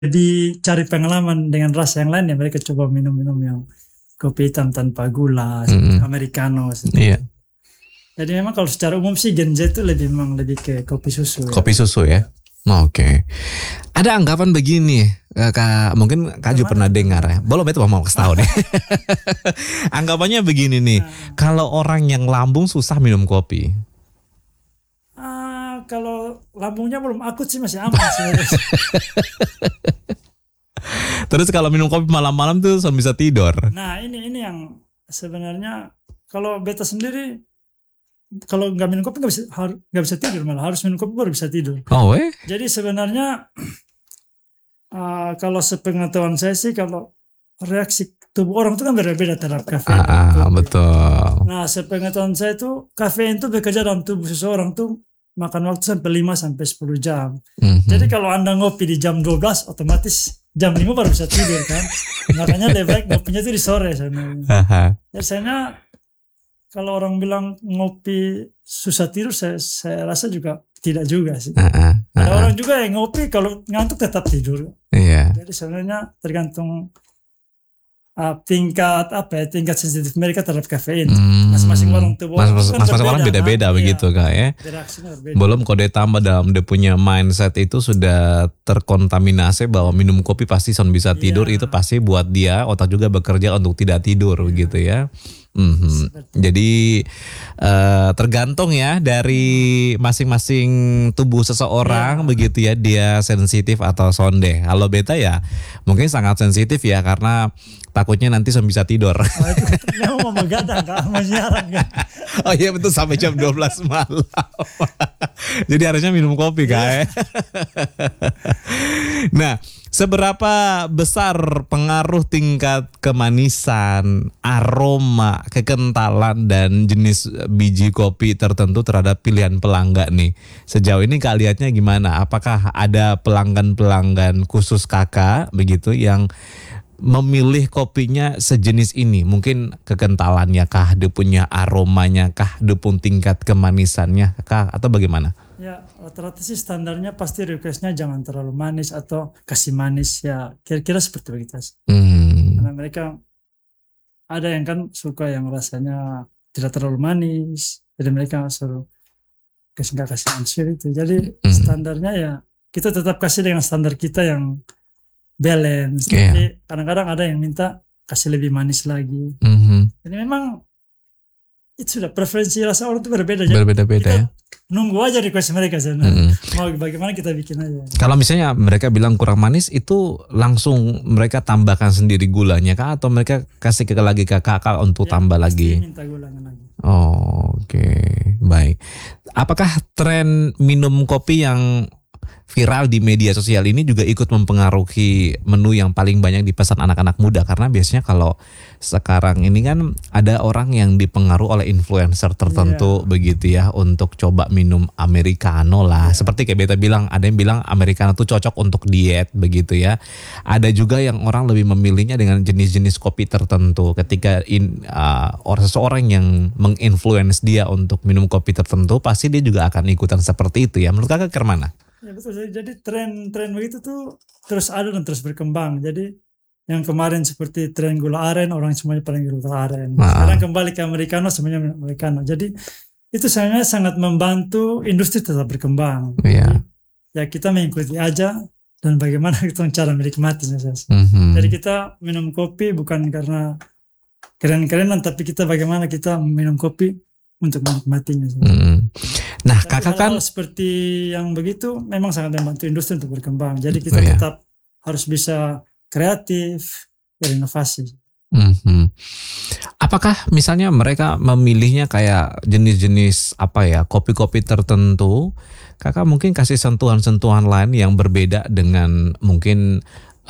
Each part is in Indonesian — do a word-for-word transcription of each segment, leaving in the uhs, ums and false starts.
lebih cari pengalaman dengan rasa yang lain ya mereka coba minum-minum yang kopi hitam tanpa gula, Mm-mm. americano. Iya. Jadi memang kalau secara umum sih Gen Z itu lebih memang lebih ke kopi susu. Kopi ya. susu ya. Oke. Okay. Ada anggapan begini, Kak, mungkin Kak Ju pernah dengar ya. Belum itu mau kasih tahu nih. Anggapannya begini nih, nah. Kalau orang yang lambung susah minum kopi. Ah, kalau lambungnya belum akut sih masih aman sih. Terus kalau minum kopi malam-malam tuh bisa tidur. Nah ini ini yang sebenarnya kalau beta sendiri kalau nggak minum kopi nggak bisa nggak bisa tidur, malah harus minum kopi baru bisa tidur. Oh eh? Jadi sebenarnya uh, kalau sepengetahuan saya sih kalau reaksi tubuh orang itu kan berbeda terhadap kafein. Ah, betul. Nah sepengetahuan saya itu kafein itu bekerja dalam tubuh seseorang tuh makan waktu sampai lima sampai sepuluh jam. Mm-hmm. Jadi kalau Anda ngopi di jam dua belas otomatis jam lima baru bisa tidur kan. Makanya lebih baik ngopinya itu di sore sebenarnya. Biasanya kalau orang bilang ngopi susah tidur, saya, saya rasa juga tidak juga sih. Uh, uh, uh, Ada orang juga yang ngopi kalau ngantuk tetap tidur. Iya. Jadi sebenarnya tergantung uh, tingkat apa ya, tingkat sensitif mereka terhadap kafein. Hmm, masing-masing orang tubuh. Masing-masing orang beda-beda kan? Begitu iya, Kak ya. Belum kalau ditambah dalam dia punya mindset itu sudah terkontaminasi bahwa minum kopi pasti son bisa tidur, iya. Itu pasti buat dia otak juga bekerja untuk tidak tidur iya. Gitu ya. Mm-hmm. Jadi uh, tergantung ya dari masing-masing tubuh seseorang ya. Begitu ya dia sensitif atau sonde. Kalau beta ya mungkin sangat sensitif ya karena takutnya nanti saya bisa tidur. Oh, itu memang mau begadang Kak, mau siaran kan. Oh iya betul sampai jam dua belas malam. Jadi harusnya minum kopi Kak. Ya. Nah, seberapa besar pengaruh tingkat kemanisan, aroma, kekentalan dan jenis biji kopi tertentu terhadap pilihan pelanggan nih? Sejauh ini Kak lihatnya gimana? Apakah ada pelanggan-pelanggan khusus Kakak begitu yang memilih kopinya sejenis ini? Mungkin kekentalannya kah, dia punya aromanya kah, dia pun tingkat kemanisannya kah, atau bagaimana? Ya rata-rata sih standarnya pasti requestnya jangan terlalu manis atau kasih manis ya, kira-kira seperti begitu. Hmm. Karena mereka ada yang kan suka yang rasanya tidak terlalu manis, jadi mereka suruh kasih nggak kasih manis itu. Jadi hmm. standarnya ya kita tetap kasih dengan standar kita yang balance. Yeah. Tapi kadang-kadang ada yang minta kasih lebih manis lagi. Mm-hmm. Jadi memang itu sudah preferensi rasa orang itu berbeda. Berbeda-beda ya. Nunggu aja request mereka sebenarnya. Mm-hmm. Mau bagaimana kita bikin aja. Kalau misalnya mereka bilang kurang manis itu langsung mereka tambahkan sendiri gulanya kah atau mereka kasih ke lagi ke kakak untuk ya, tambah lagi? Minta gulanya lagi. Oh, oke, okay. Baik. Apakah tren minum kopi yang viral di media sosial ini juga ikut mempengaruhi menu yang paling banyak dipesan anak-anak muda? Karena biasanya kalau sekarang ini kan ada orang yang dipengaruhi oleh influencer tertentu yeah. Begitu ya untuk coba minum americano lah. Yeah. Seperti kayak Beta bilang, ada yang bilang americano tuh cocok untuk diet begitu ya. Ada juga yang orang lebih memilihnya dengan jenis-jenis kopi tertentu. Ketika in, uh, orang seseorang yang menginfluence dia untuk minum kopi tertentu, pasti dia juga akan ikutan seperti itu ya. Menurut kakak ke mana? Ya betul, jadi tren-tren begitu tuh terus ada dan terus berkembang. Jadi yang kemarin seperti tren gula aren, orang semuanya paling gula aren. Sekarang kembali ke americano, semuanya americano. Jadi itu sebenarnya sangat membantu industri tetap berkembang. Yeah. Ya kita mengikuti aja dan bagaimana kita cara menikmatinya. Mm-hmm. Jadi kita minum kopi bukan karena keren-kerenan, tapi kita bagaimana kita minum kopi untuk menikmatinya. Mm-hmm. Nah, tapi kakak kan seperti yang begitu memang sangat membantu industri untuk berkembang. Jadi kita oh, ya. tetap harus bisa kreatif, berinovasi. Mm-hmm. Apakah misalnya mereka memilihnya kayak jenis-jenis apa ya, kopi-kopi tertentu? Kakak mungkin kasih sentuhan-sentuhan lain yang berbeda dengan mungkin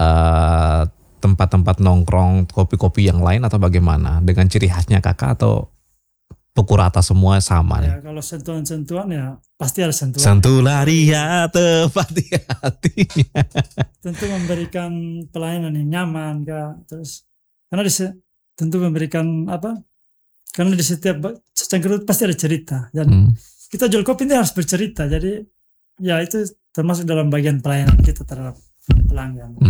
uh, tempat-tempat nongkrong kopi-kopi yang lain atau bagaimana? Dengan ciri khasnya kakak atau pukul rata semua sama ya, nih? Kalau sentuhan-sentuhan ya pasti ada sentuhan. Sentuhlah dia tepat di hatinya. Tentu memberikan pelayanan yang nyaman, Kak. Terus karena di, tentu memberikan apa? Karena di setiap cangkir pasti ada cerita dan hmm. kita jual kopi ini harus bercerita. Jadi ya itu termasuk dalam bagian pelayanan kita terhadap pelanggan.